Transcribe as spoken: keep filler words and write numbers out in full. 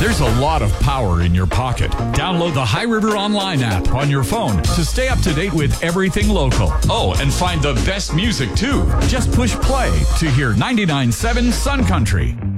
There's a lot of power in your pocket. Download the High River Online app on your phone to stay up to date with everything local. Oh, and find the best music too. Just push play to hear ninety-nine point seven Sun Country.